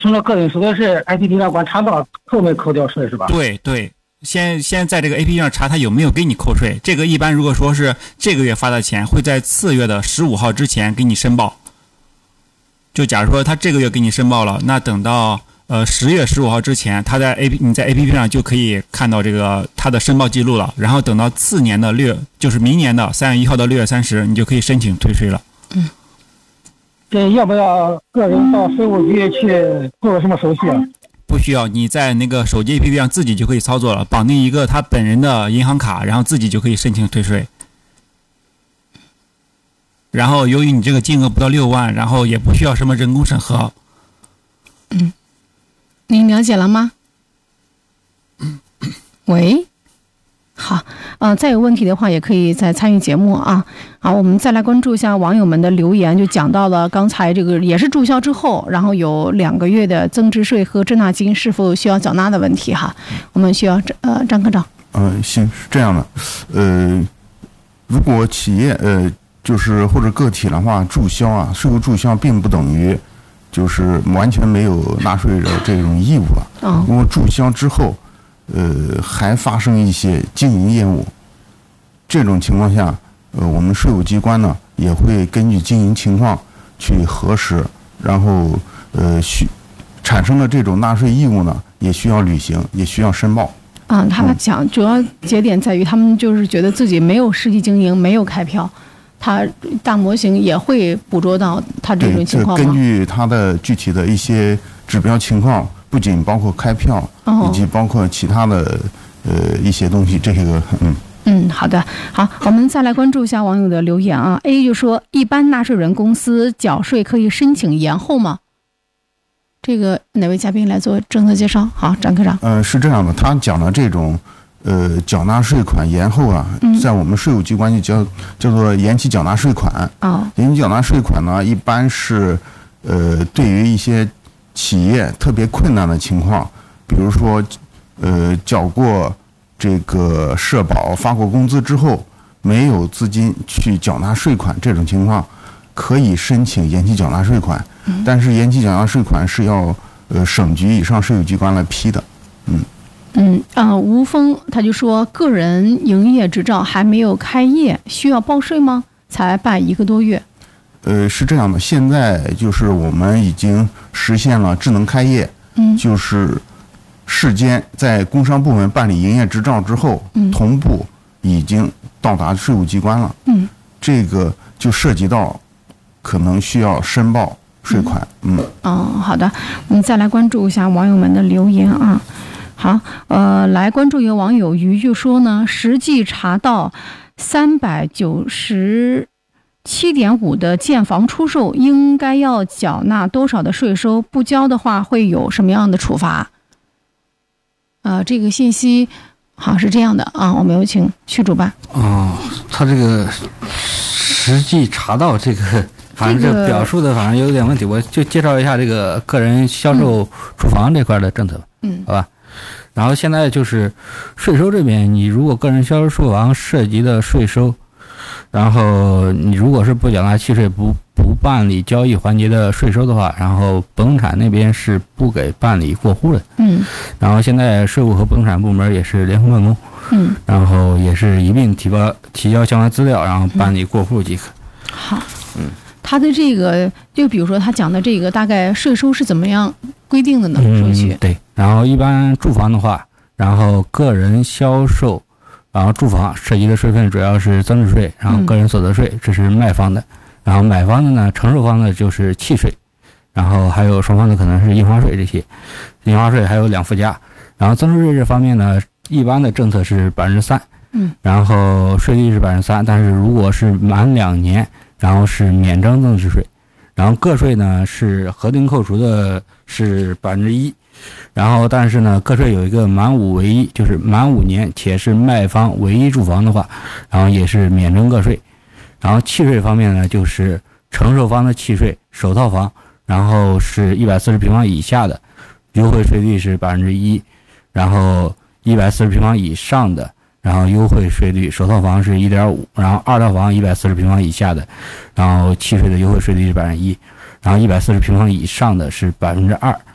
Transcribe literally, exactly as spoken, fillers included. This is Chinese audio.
从这个人说的是 A P P 上观察到扣没扣掉税是吧？ 对对，先先在这个 A P P 上查他有没有给你扣税。这个一般如果说是这个月发的钱，会在次月的十五号之前给你申报。就假如说他这个月给你申报了，那等到呃十月十五号之前，他在 A P 你在 A P P 上就可以看到这个他的申报记录了。然后等到次年的六，就是明年的三月一号到六月三十，你就可以申请退税了。 嗯。这要不要个人到税务局去做什么手续啊？ 不需要，你在那个手机 A P P 上自己就可以操作了，绑定一个他本人的银行卡，然后自己就可以申请退税。然后由于你这个金额不到六万，然后也不需要什么人工审核。 嗯，您了解了吗？喂，好，呃，再有问题的话也可以再参与节目啊。好，我们再来关注一下网友们的留言，就讲到了刚才这个也是注销之后，然后有两个月的增值税和滞纳金是否需要缴纳的问题哈。我们需要呃张科长。 嗯、呃，行，是这样的，呃，如果企业呃。就是或者个体的话，注销啊，税务注销并不等于就是完全没有纳税的这种义务了。 哦。 如果注销之后，呃，还发生一些经营业务，这种情况下，呃，我们税务机关呢也会根据经营情况去核实，然后呃，需产生的这种纳税义务呢，也需要履行，也需要申报。 啊，他们讲主要节点在于他们就是觉得自己没有实际经营，没有开票。它大模型也会捕捉到它这种情况吗？ 根据它的具体的一些指标情况，不仅包括开票， 哦、 以及包括其他的呃一些东西，这个嗯。 嗯，好的，好，我们再来关注一下网友的留言啊。A 就说，一般纳税人公司缴税可以申请延后吗？这个哪位嘉宾来做政策介绍？好，张科长。 呃，是这样的，他讲的这种。呃，缴纳税款延后啊，在我们税务机关就叫叫做延期缴纳税款。 哦， 延期缴纳税款呢，一般是呃，对于一些企业特别困难的情况，比如说呃，缴过这个社保、发过工资之后，没有资金去缴纳税款这种情况，可以申请延期缴纳税款。嗯、但是延期缴纳税款是要呃省局以上税务机关来批的。嗯。 嗯啊，吴峰他就说，个人营业执照还没有开业，需要报税吗？才办一个多月。 呃，是这样的，现在就是我们已经实现了智能开业， 嗯， 就是市监在工商部门办理营业执照之后， 嗯， 同步已经到达税务机关了， 嗯， 这个就涉及到可能需要申报税款，嗯， 嗯哦，好的，我们再来关注一下网友们的留言啊。好，呃，来关注一个网友鱼就说呢，实际查到三百九十七点五的建房出售，应该要缴纳多少的税收？不交的话会有什么样的处罚？呃，这个信息好是这样的啊，我们有请徐主办。 哦，他这个实际查到这个，反正这表述的反正有点问题，我就介绍一下这个个人销售住房这块的政策， 嗯， 好吧。然后现在就是税收这边，你如果个人销售住房涉及的税收，然后你如果是不缴纳契税、不不办理交易环节的税收的话，然后不动产那边是不给办理过户的。 嗯。 然后现在税务和不动产部门也是联合办公。 嗯。 然后也是一并提报提交相关资料，然后办理过户即可。 嗯、好。 嗯。 他的这个，就比如说他讲的这个，大概税收是怎么样规定的呢？收取、 嗯、对，然后一般住房的话，然后个人销售，然后住房涉及的税费主要是增值税，然后个人所得税，这是卖方的，然后买方的呢，承受方的就是契税，然后还有双方的可能是印花税这些，印花税还有两附加，然后增值税这方面呢，一般的政策是百分之三， 嗯， 然后税率是百分之三，但是如果是满两年。然后是免征增值税，然后个税呢是核定扣除的是百分之一，然后但是呢个税有一个满五为一，就是满五年且是卖方唯一住房的话，然后也是免征个税。然后契税方面呢，就是承受方的契税，首套房然后是一百四十平方以下的，优惠税率是百分之一，然后一百四十平方以上的。然后优惠税率，首套房是 一点五， 然后二套房一百四十平方以下的，然后契税的优惠税率是百分之一，然后一百四十平方以上的是百分之二，